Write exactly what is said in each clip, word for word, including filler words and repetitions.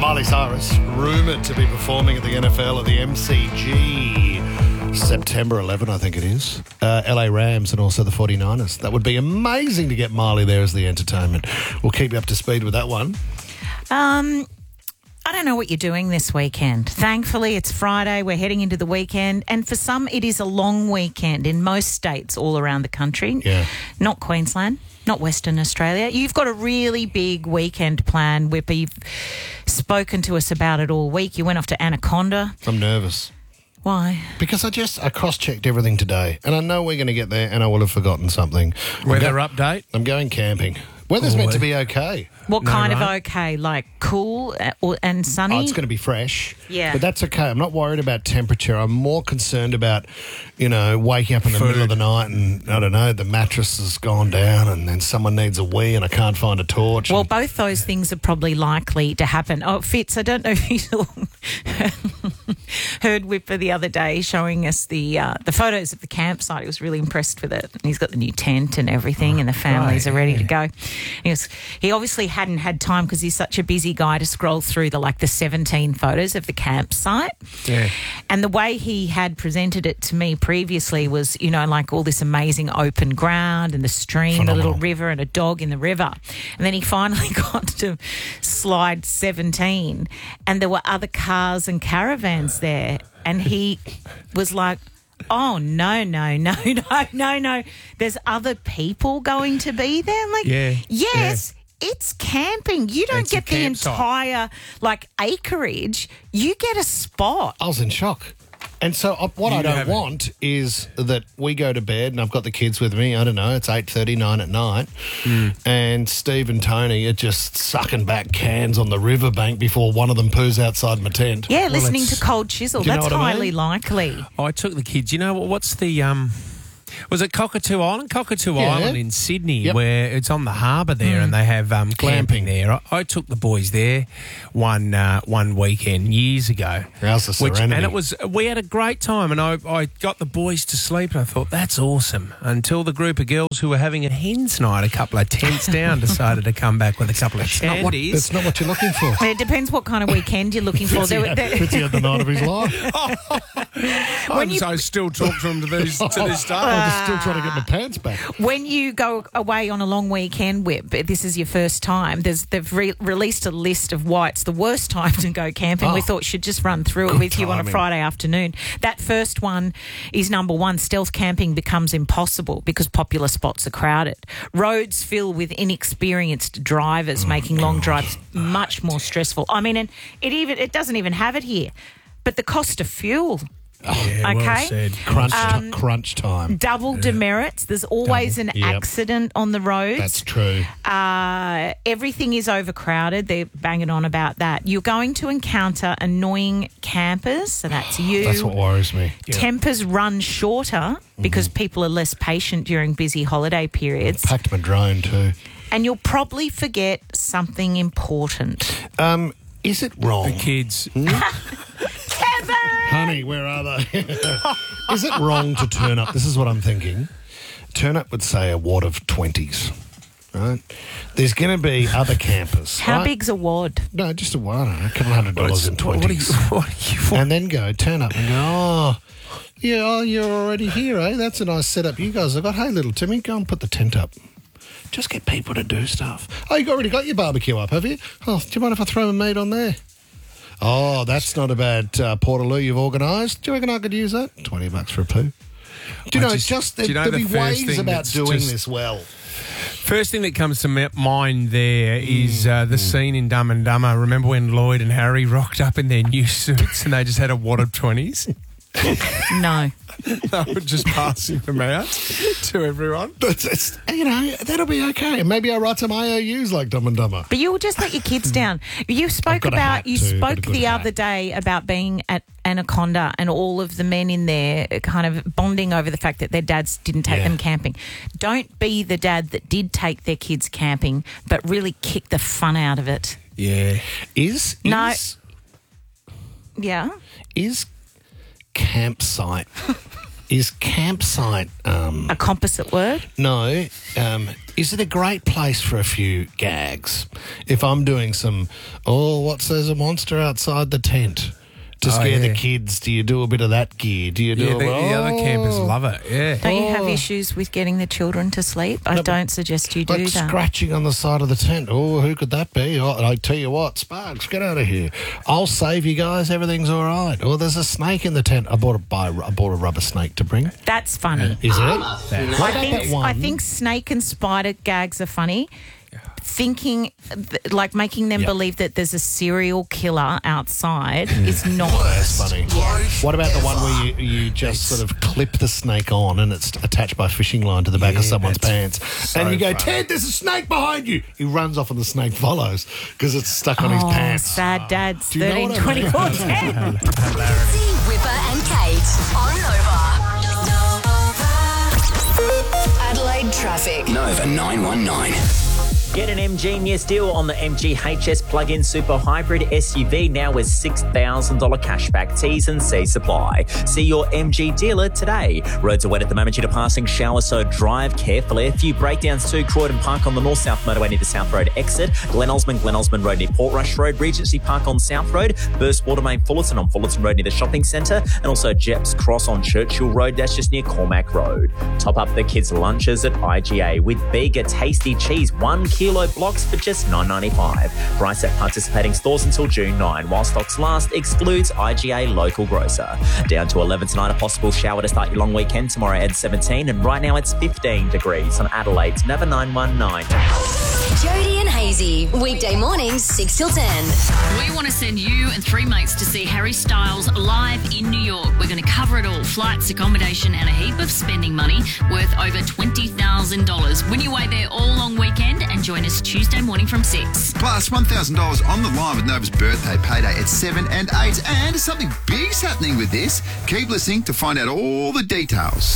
Miley Cyrus, rumoured to be performing at the N F L at the M C G September eleventh, I think it is. Uh, L A Rams and also the forty-niners. That would be amazing to get Miley there as the entertainment. We'll keep you up to speed with that one. Um, I don't know what you're doing this weekend. Thankfully, it's Friday. We're heading into the weekend. And for some, it is a long weekend in most states all around the country. Yeah. Not Queensland, not Western Australia. You've got a really big weekend plan, Whipper. You've spoken to us about it all week. You went off to Anaconda. I'm nervous. Why? Because I just, I cross-checked everything today. And I know we're going to get there and I will have forgotten something. Weather I'm go- update? I'm going camping. Weather's Oh, meant to be okay. What No, kind right? of okay? Like cool uh, or, and sunny? Oh, it's going to be fresh. Yeah. But that's okay. I'm not worried about temperature. I'm more concerned about, you know, waking up in the Food. middle of the night and, I don't know, the mattress has gone down and then someone needs a wee and I can't find a torch. Well, and- both those things are probably likely to happen. Oh, Fitz, I don't know if you saw, heard Whipper the other day showing us the uh, the photos of the campsite. He was really impressed with it. And he's got the new tent and everything, and the families right, are ready yeah. to go. He was, he obviously hadn't had time because he's such a busy guy to scroll through the like the seventeen photos of the campsite. Yeah. And the way he had presented it to me previously was, you know, like all this amazing open ground and the stream, Phenomenal. the little river and a dog in the river. And then he finally got to slide seventeen and there were other cars and caravans there. And he was like, oh, no, no, no, no, no, no. There's other people going to be there. I'm like, Yeah, yes. It's camping. You don't It's a get the campsite. entire, like, acreage. You get a spot. I was in shock. And so uh, what You I don't haven't. want is that we go to bed and I've got the kids with me. I don't know, it's eight thirty, nine at night. Mm. And Steve and Tony are just sucking back cans on the riverbank before one of them poos outside my tent. Yeah, listening to it's- Cold Chisel. Do you know That's what I highly mean? likely. I took the kids. You know what? What's the um? Was it Cockatoo Island? Cockatoo Yeah. Island in Sydney, Yep. where it's on the harbour there, and they have um, camping Glamping. there. I, I took the boys there one uh, one weekend years ago. How's the Which, serenity? and it was we had a great time, and I, I got the boys to sleep, and I thought that's awesome. Until the group of girls who were having a hens night, a couple of tents down, decided to come back with a couple of Not what- shandies. That's not what you're looking for. It depends what kind of weekend you're looking for. There, there, Fitzy had the night of his life. I'm you- so still talk to them to this to this day. I'm still trying to get my pants back. when you go away on a long weekend, Whip, this is your first time, there's, they've re- released a list of why it's the worst time to go camping. We Oh. thought we should just run through it Good with you on a timing. Friday afternoon. That first one is number one. Stealth camping becomes impossible because popular spots are crowded. Roads fill with inexperienced drivers, making long drives much more stressful. I mean, and it even it doesn't even have it here. But the cost of fuel, Yeah, well okay. said. Crunch, Um, ti- crunch time. double demerits. There's always Double, an yep. accident on the roads. That's true. Uh, everything is overcrowded. They're banging on about that. You're going to encounter annoying campers, so that's you. That's what worries me. Tempers run shorter because people are less patient during busy holiday periods. Packed my drone too. And you'll probably forget something important. Um, is it wrong? The kids. Kevin! Honey, where are they? Is it wrong to turn up? This is what I'm thinking. Turn up with, say, a wad of twenties, right? There's going to be other campers. How right? big's a wad? No, just a wad, I don't know, a couple hundred dollars in What, what are you? twenties. What are you? And then go, turn up and go, oh, yeah, oh, you're already here, eh? That's a nice setup you guys have got. Hey, little Timmy, go and put the tent up. Just get people to do stuff. Oh, you already got your barbecue up, have you? Oh, do you mind if I throw a meat on there? Oh, that's not a bad uh, portaloo you've organised. Do you reckon I could use that? twenty bucks for a poo. Do you I know, just- just, do you know there'll be the first ways thing about that's doing just- this well. First thing that comes to my mind there is uh, the scene in Dumb and Dumber. Remember when Lloyd and Harry rocked up in their new suits and they just had a wad of twenties? No. They were just passing them out to everyone. But, it's, you know, that'll be okay. Maybe I'll write some I O Us like Dumb and Dumber. But you will just let your kids down. You spoke got a about hat you too, got a spoke good the hat. other day about being at Anaconda and all of the men in there kind of bonding over the fact that their dads didn't take Yeah. them camping. Don't be the dad that did take their kids camping, but really kick the fun out of it. Yeah. Is, No. is, Yeah. is campsite is campsite... Um, A composite word? no. Um, is it a great place for a few gags? If I'm doing some, oh, what's there's a monster outside the tent to Oh, scare yeah. the kids. Do you do a bit of that gear? Do you do Yeah, a the, the other campers oh, love it. Yeah. Don't you have Oh. issues with getting the children to sleep? I No, don't suggest you do like that. scratching on the side of the tent. Oh, who could that be? Oh, I tell you what, Sparks, get out of here. I'll save you guys. Everything's all right. Oh, there's a snake in the tent. I bought a buy, I bought a rubber snake to bring. That's funny. Is it? I What about think, that one? I think snake and spider gags are funny. Thinking, th- like making them Yep. believe that there's a serial killer outside is not. That's funny. What about the one where you, you just sort of clip the snake on and it's attached by a fishing line to the back of Yeah, someone's that's pants? so and you go, funny. Ted, there's a snake behind you. He runs off and the snake follows because it's stuck on his Oh, pants. sad dads, Do you know thirteen, what I mean? twenty-four, ten. Fitzy, Whipper and Kate on Nova. Adelaide traffic. Nova nine one nine. Get an M G near deal on the M G H S plug-in super hybrid S U V now with six thousand dollars cashback. T's and C's apply. See your M G dealer today. Roads are wet at the moment due to passing showers, so drive carefully. A few breakdowns too. Croydon Park on the north-south motorway near the South Road exit. Glen Osmond, Glen Osmond Road near Portrush Road. Regency Park on South Road. Burst Watermain Fullerton on Fullerton Road near the shopping centre. And also Jeps Cross on Churchill Road. That's just near Cormac Road. Top up the kids' lunches at I G A with Bega Tasty Cheese. One kilo blocks for just nine ninety-five. Price at participating stores until June ninth. While stocks last, excludes I G A local grocer. Down to eleven tonight, a possible shower to start your long weekend. Tomorrow at seventeen, and right now it's fifteen degrees on Adelaide's Nova nine one nine. Jody and Hazy, weekday mornings six till ten. We want to send you and three mates to see Harry Styles live in New York. We're going to cover it all: flights, accommodation, and a heap of spending money worth over twenty thousand dollars. Win your way there all long weekend and join us Tuesday morning from six. Plus, one thousand dollars on the line with Nova's birthday payday at seven and eight. And something big's happening with this. Keep listening to find out all the details.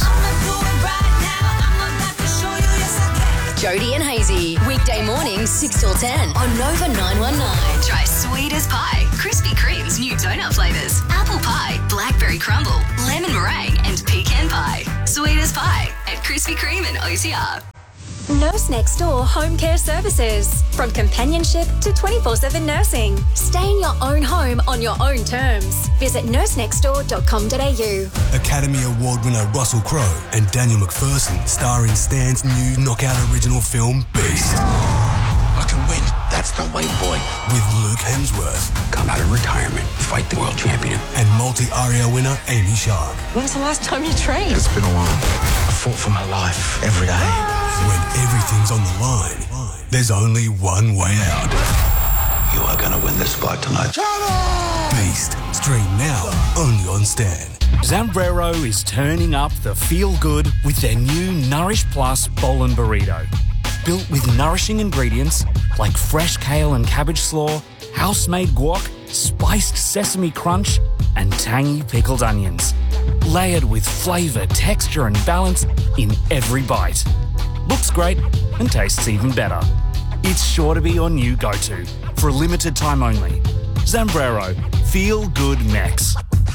Jody and Hazy, weekday mornings six till ten on Nova nine one nine. Try sweet as pie, Krispy Kreme's new donut flavours, apple pie, blackberry crumble, lemon meringue, and pecan pie. Sweet as pie at Krispy Kreme and O T R. Nurse Next Door Home Care Services. From companionship to twenty-four seven nursing. Stay in your own home on your own terms. Visit nurse next door dot com dot a u. Academy Award winner Russell Crowe and Daniel McPherson star in Stan's new knockout original film Beast. I can win. That's the way, boy. With Luke Hemsworth Come out of retirement, fight the world champion. and multi-Aria winner Amy Shark. When's the last time you trained? It's been a while. I fought for my life every day. When everything's on the line, there's only one way out. You are going to win this fight tonight. Beast. Stream now only on Stan. Zambrero is turning up the feel-good with their new Nourish Plus Bowl and Burrito. Built with nourishing ingredients like fresh kale and cabbage slaw, house-made guac, spiced sesame crunch, and tangy pickled onions. Layered with flavour, texture and balance in every bite. Looks great and tastes even better. It's sure to be your new go-to for a limited time only. Zambrero. Feel good Mex.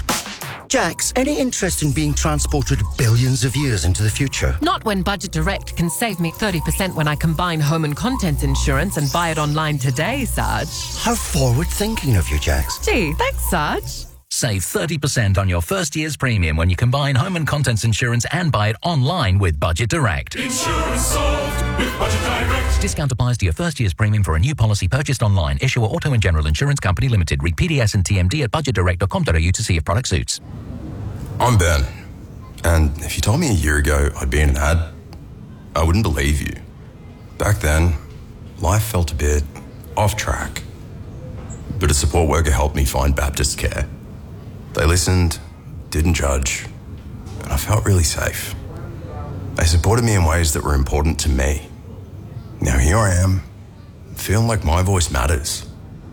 Jax, any interest in being transported billions of years into the future? Not when Budget Direct can save me thirty percent when I combine home and contents insurance and buy it online today, Sarge. How forward-thinking of you, Jax. Gee, thanks, Sarge. Save thirty percent on your first year's premium when you combine home and contents insurance and buy it online with Budget Direct. Insurance solved with Budget Direct. Discount applies to your first year's premium for a new policy purchased online. Issuer Auto and General Insurance Company Limited. Read P D S and T M D at budget direct dot com dot a u to see if product suits. I'm Ben, and if you told me a year ago I'd be in an ad, I wouldn't believe you. Back then, life felt a bit off track. But a support worker helped me find Baptist Care. They listened, didn't judge, and I felt really safe. They supported me in ways that were important to me. Now here I am, feeling like my voice matters.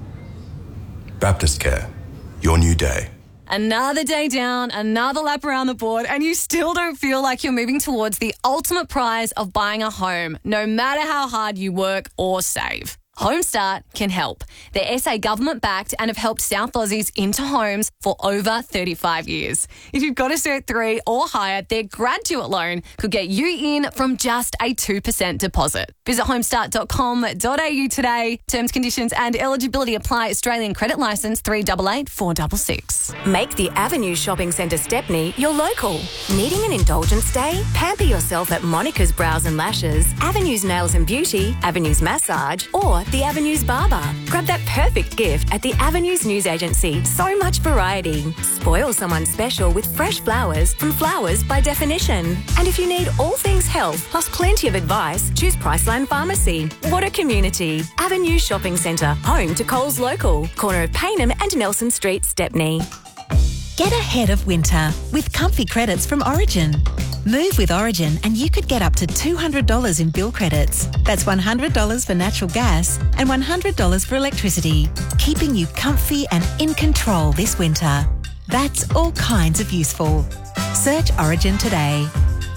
Baptist Care, your new day. Another day down, another lap around the board, and you still don't feel like you're moving towards the ultimate prize of buying a home, no matter how hard you work or save. Homestart can help. They're S A government-backed and have helped South Aussies into homes for over thirty-five years. If you've got a Cert three or higher, their graduate loan could get you in from just a two percent deposit. Visit homestart dot com dot a u today. Terms, conditions and eligibility apply. Australian credit licence three eight eight four six six. Make the Avenue Shopping Centre Stepney your local. Needing an indulgence day? Pamper yourself at Monica's Brows and Lashes, Avenue's Nails and Beauty, Avenue's Massage, or the Avenue's Barber. Grab that perfect gift at the Avenues News Agency. So much variety. Spoil someone special with fresh flowers from Flowers by Definition. And if you need all things health plus plenty of advice, choose Priceline Pharmacy. What a community. Avenue Shopping Centre, home to Coles Local, corner of Paynham and Nelson Street, Stepney. Get ahead of winter with comfy credits from Origin. Move with Origin and you could get up to two hundred dollars in bill credits. That's one hundred dollars for natural gas and one hundred dollars for electricity, keeping you comfy and in control this winter. That's all kinds of useful. Search Origin today.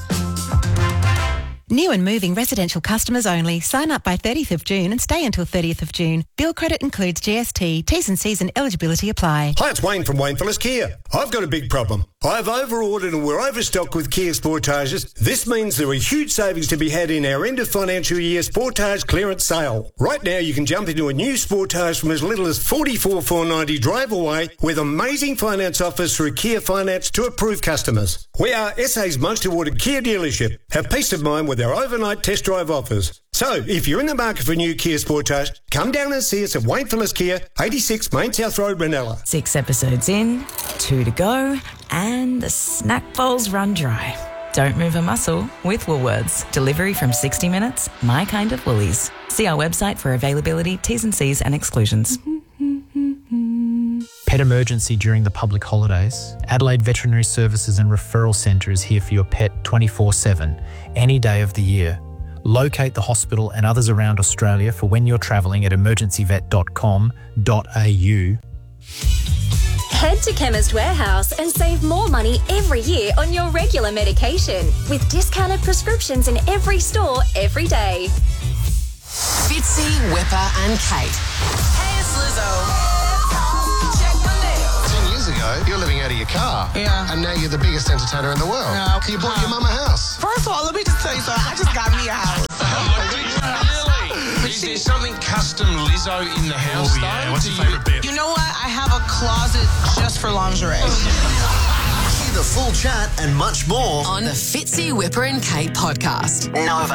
New and moving residential customers only. Sign up by thirtieth of June and stay until thirtieth of June. Bill credit includes G S T. T's and C's and eligibility apply. Hi, it's Wayne from Wayne Phillips Kia. I've got a big problem. I've over-ordered and we're overstocked with Kia Sportages. This means there are huge savings to be had in our end of financial year Sportage clearance sale. Right now you can jump into a new Sportage from as little as forty-four thousand four hundred ninety dollars drive away with amazing finance offers through Kia Finance to approved customers. We are S A's most awarded Kia dealership. Have peace of mind with our overnight test drive offers. So, if you're in the market for a new Kia Sportage, come down and see us at Wayne Phillips Kia, eighty-six Main South Road, Ranella. Six episodes in, two to go, and the snack bowls run dry. Don't move a muscle with Woolworths. Delivery from sixty minutes, my kind of Woolies. See our website for availability, T's and C's and exclusions. Pet emergency during the public holidays? Adelaide Veterinary Services and Referral Centre is here for your pet twenty-four seven, any day of the year. Locate the hospital and others around Australia for when you're travelling at emergency vet dot com dot a u. Head to Chemist Warehouse and save more money every year on your regular medication with discounted prescriptions in every store every day. Fitzy, Whipper and Kate. Hey, it's Lizzo. Ago, you're living out of your car. Yeah. And now you're the biggest entertainer in the world. No. You bought your mum a house. First of all, let me just tell you something. I just got me a house. Really? Is there something custom Lizzo in the house, Oh, though? yeah. What's Do your favourite bit? You know what? I have a closet just for lingerie. See the full chat and much more on the Fitzy, Whipper and Kate podcast. Nova.